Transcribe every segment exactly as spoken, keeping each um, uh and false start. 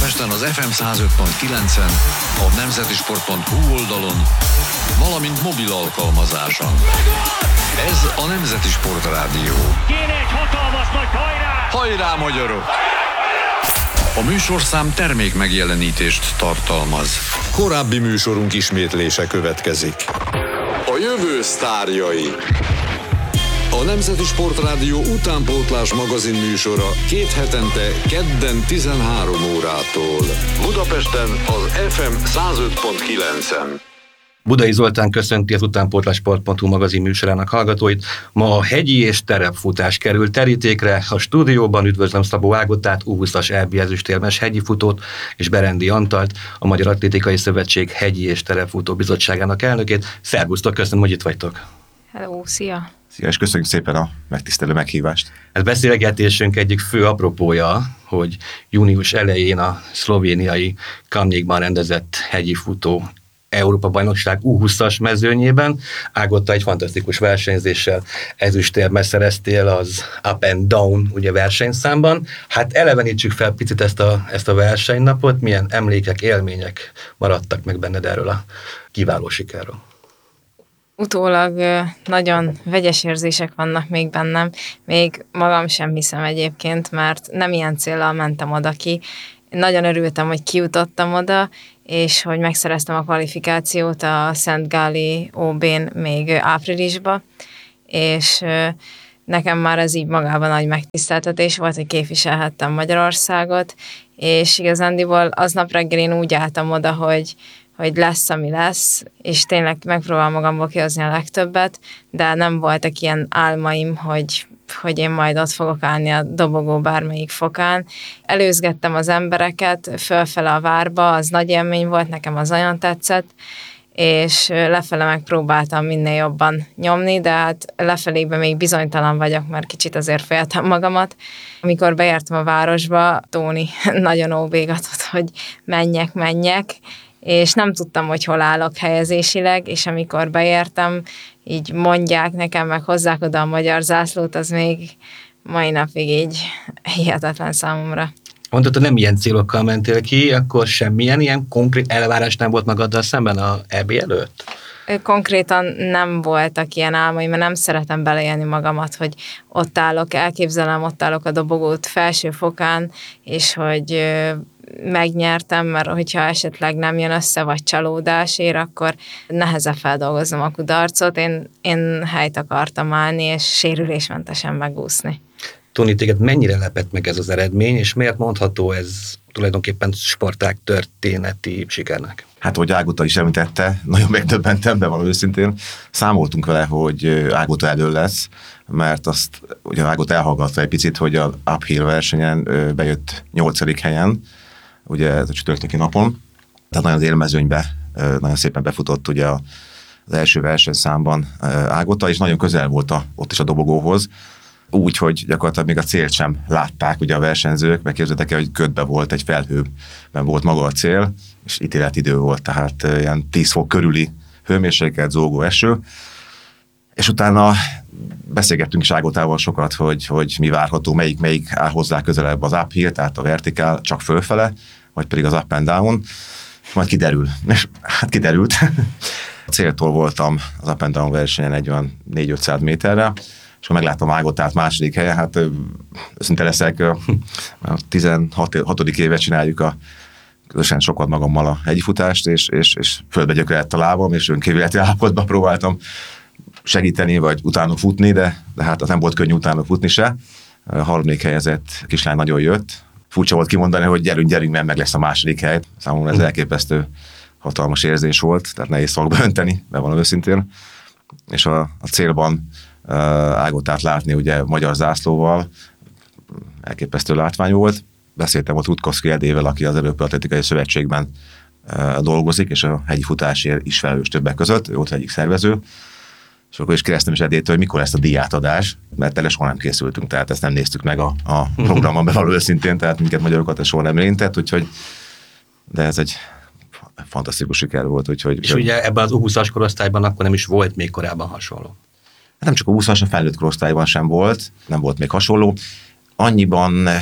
Budapesten az ef em száz öt pont kilencen, a nemzeti sport pont hú oldalon, valamint mobil alkalmazáson. Ez a Nemzeti Sportrádió. Kéne egy hatalmas nagy hajrá! Hajrá, magyarok! A műsorszám termék megjelenítést tartalmaz. Korábbi műsorunk ismétlése következik. A jövő sztárjai. A Nemzeti Sportrádió utánpótlás magazin műsora két hetente kedden tizenhárom órától. Budapesten az ef em száz öt pont kilencen. Budai Zoltán köszönti az utánpótlás sport pont hú magazin műsorának hallgatóit. Ma a hegyi és terepfutás kerül terítékre. A stúdióban üdvözlöm Szabó Ágotát, U húszas é bé ezüstérmes hegyi futót, és Berendi Antalt, a Magyar Atlétikai Szövetség hegyi és terepfutó bizottságának elnökét. Szervusztok, köszönöm, hogy itt vagytok. Hello, szia! Szia, és köszönjük szépen a megtisztelő meghívást. Ez beszélgetésünk egyik fő apropója, hogy június elején a szlovéniai Kamnikban rendezett hegyi futó Európa-bajnokság U húszas mezőnyében. Ágotta egy fantasztikus versenyzéssel ezüstérmet szereztél az Up and Down ugye versenyszámban. Hát elevenítsük fel picit ezt a, ezt a versenynapot, milyen emlékek, élmények maradtak meg benned erről a kiváló sikerről? Utólag nagyon vegyes érzések vannak még bennem, még magam sem hiszem egyébként, mert nem ilyen céllal mentem oda ki. Nagyon örültem, hogy kijutottam oda, és hogy megszereztem a kvalifikációt a Szent Gáli ó bén még áprilisba, és nekem már ez így magában nagy megtiszteltetés volt, hogy képviselhettem Magyarországot, és igazándiból aznap reggel én úgy álltam oda, hogy hogy lesz, ami lesz, és tényleg megpróbálom magamból kihozni a legtöbbet, de nem voltak ilyen álmaim, hogy, hogy én majd ott fogok állni a dobogó bármelyik fokán. Előzgettem az embereket fölfele a várba, az nagy élmény volt, nekem az nagyon tetszett, és lefele megpróbáltam minél jobban nyomni, de hát lefelébe még bizonytalan vagyok, mert kicsit azért féltem magamat. Amikor beértem a városba, Tóni nagyon óbégatott, hogy menjek, menjek, és nem tudtam, hogy hol állok helyezésileg, és amikor beértem, így mondják nekem, meg hozzák oda a magyar zászlót, az még mai napig így hihetetlen számomra. Mondtad, hogy nem ilyen célokkal mentél ki, akkor semmilyen ilyen konkrét elvárás nem volt magaddal szemben a é bé előtt? Konkrétan nem voltak ilyen álmaim, mert nem szeretem beleélni magamat, hogy ott állok, elképzelem, ott állok a dobogót felső fokán, és hogy megnyertem, mert hogyha esetleg nem jön össze, vagy csalódás ér, akkor nehezebb feldolgoznom a kudarcot. Én, én helyt akartam állni, és sérülésmentesen megúszni. Tóni, téged mennyire lepett meg ez az eredmény, és miért mondható ez tulajdonképpen sportág történeti sikernek? Hát, ahogy Ágota is említette, nagyon megdöbbentem, de valami őszintén számoltunk vele, hogy Ágota elő lesz, mert azt ugye Ágota elhallgatta egy picit, hogy a uphill versenyen bejött nyolcadik helyen, ugye ez a csütörtöki napon, tehát nagyon az élmezőnybe nagyon szépen befutott ugye az első versenyszámban Ágota, és nagyon közel volt a, ott is a dobogóhoz, úgy, hogy gyakorlatilag még a célt sem látták ugye a versenyzők, meg képzeljétek el, hogy ködbe volt, egy felhőben volt maga a cél, és ítéletidő volt, tehát ilyen tíz fok körüli hőmérséklet, zúgó eső, és utána beszélgettünk is Ágotával sokat, hogy, hogy mi várható, melyik, melyik áll hozzá közelebb, az uphill, tehát a vertikál csak fölfele, vagy pedig az up and down, majd kiderül. És hát kiderült. A céltól voltam az up and down versenyen egy olyan négy-ötszáz méterre, és akkor megláttam Ágotát második helyen, hát őszinte leszek, a tizenhatodik évet csináljuk a közösen sokat magammal a hegyifutást, és, és, és földbe gyökerelt a lábam, és önkívületi állapotban próbáltam segíteni, vagy utána futni, de, de hát az nem volt könnyű utána futni se. A harmadik helyezett kislány nagyon jött. Furcsa volt kimondani, hogy gyerünk, gyerünk, mert meg lesz a második hely. Számomra ez elképesztő hatalmas érzés volt, tehát nehéz szakba önteni, de valami őszintén. És a, a célban uh, Ágotát látni ugye magyar zászlóval, elképesztő látvány volt. Beszéltem ott Rutkowski Edével, aki az Európai Atlétikai Szövetségben uh, dolgozik, és a hegyi futásért is felelős többek között, ő ott egyik szervező. És akkor is kérdeztem is Edétől, hogy mikor lesz a díjátadás, mert erre soha nem készültünk, tehát ezt nem néztük meg a, a programon bevaló őszintén, tehát minket magyarokat ez soha nem érintett, úgyhogy, de ez egy fantasztikus siker volt. Úgyhogy, és ugye ebben az U húszas korosztályban akkor nem is volt még korábban hasonló. Hát nem csak a U húszas, a felnőtt korosztályban sem volt, nem volt még hasonló. Annyiban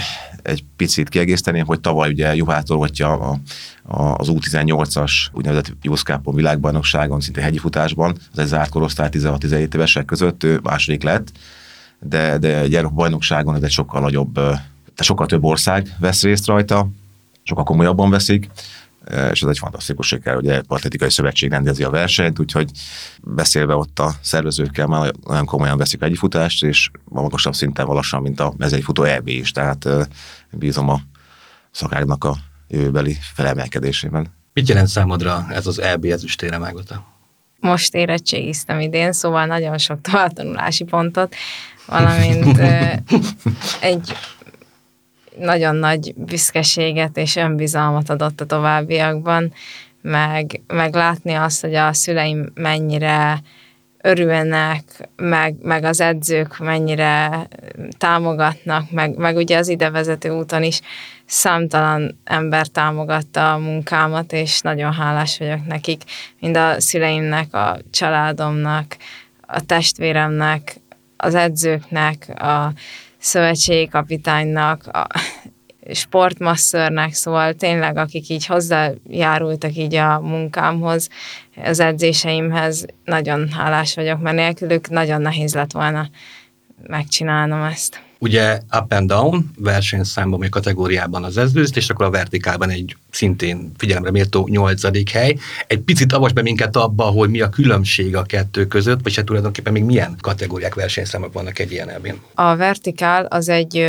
egy picit kiegészteném, hogy tavaly ugye Juhától ottja a, a, az U tizennyolcas úgynevezett Juszkápon világbajnokságon, szinte hegyi futásban, az egy zárt korosztály tizenhat-tizenhét évesek között, ő második lett, de, de egy Európa bajnokságon ez egy sokkal nagyobb, tehát sokkal több ország vesz részt rajta, sokkal komolyabban veszik, és ez egy fantasztikus siker, hogy egy atlétikai szövetség rendezi a versenyt, úgyhogy beszélve ott a szervezőkkel már nagyon komolyan veszik egy futást, és a magasabb szinten lassan, mint a mezei futó é bé is, tehát bízom a szakágnak a jövőbeli felemelkedésében. Mit jelent számodra ez az é bé ezüstérem, Ágota? Most érettségiztem idén, szóval nagyon sok továbbtanulási pontot, valamint egy nagyon nagy büszkeséget és önbizalmat adott a továbbiakban, meg, meg látni azt, hogy a szüleim mennyire örülnek, meg, meg az edzők mennyire támogatnak, meg, meg ugye az idevezető úton is számtalan ember támogatta a munkámat, és nagyon hálás vagyok nekik, mind a szüleimnek, a családomnak, a testvéremnek, az edzőknek, a szövetségi kapitánynak, a sportmasszörnek, szóval tényleg, akik így hozzájárultak így a munkámhoz, az edzéseimhez, nagyon hálás vagyok, mert nélkülük nagyon nehéz lett volna megcsinálnom ezt. Ugye up and down versenyszámban, vagy kategóriában az ezüst, és akkor a vertikálban egy szintén figyelemre méltó nyolcadik hely. Egy picit avasd be minket abba, hogy mi a különbség a kettő között, vagy hát tulajdonképpen még milyen kategóriák, versenyszámok vannak egy ilyen elvén. A vertikál az egy